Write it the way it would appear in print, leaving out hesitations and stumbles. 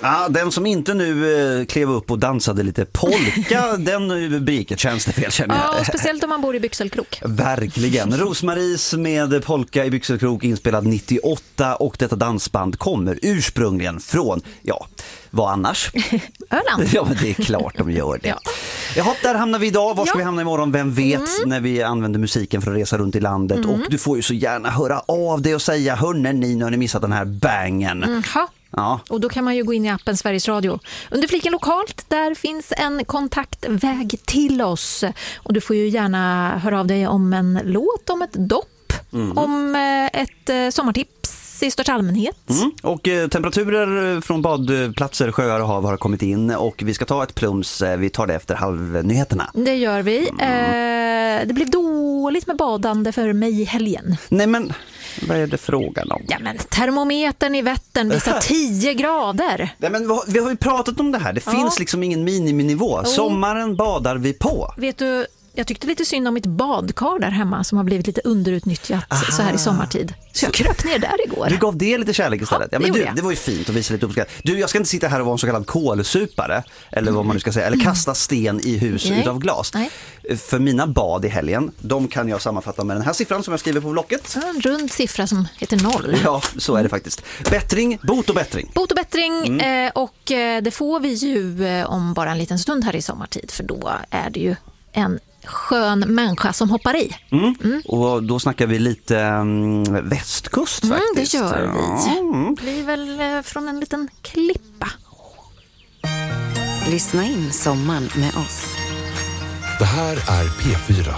Ja, den som inte nu klev upp och dansade lite polka, den begick ett tjänstefel, känner jag. Ja, speciellt om man bor i Byxelkrok. Verkligen. Rosmaries med polka i Byxelkrok inspelad 98 och detta dansband kommer ursprungligen från, vad annars? Öland. Ja, men det är klart de gör det. Ja, där hamnar vi idag. Var ska vi hamna imorgon? Vem vet, när vi använder musiken för att resa runt i landet. Och du får ju så gärna höra av dig och säga, hörni ni, nu har ni missat den här bangen. Ja. Och då kan man ju gå in i appen Sveriges Radio. Under fliken lokalt, där finns en kontaktväg till oss. Och du får ju gärna höra av dig om en låt, om ett dopp, om ett sommartips i största allmänhet. Och temperaturer från badplatser, sjöar och hav har kommit in. Och vi ska ta ett plums, vi tar det efter halvnyheterna. Det gör vi. Det blev dåligt med badande för mig i helgen. Nej, men vad är det frågan om? Ja, men termometern i Vättern visar 10 grader. Nej, men vi har ju pratat om det här. Det finns liksom ingen miniminivå. Sommaren badar vi på. Vet du, jag tyckte lite synd om mitt badkar där hemma som har blivit lite underutnyttjat så här i sommartid. Så jag kröp ner där igår. Du gav det lite kärlek istället. Ja, men det var ju fint att visa lite uppskatt. Du, jag ska inte sitta här och vara en så kallad kolsupare, eller vad man nu ska säga, eller kasta sten i hus utav glas. Nej. För mina bad i helgen, de kan jag sammanfatta med den här siffran som jag skriver på blocket. En rund siffra som heter 0. Ja, så är det faktiskt. Bättring, bot och bättring. Bot och bättring, och det får vi ju om bara en liten stund här i sommartid, för då är det ju en skön människa som hoppar i. Och då snackar vi lite västkust faktiskt. Det gör vi. Det blir väl från en liten klippa. Lyssna in sommaren med oss. Det här är P4.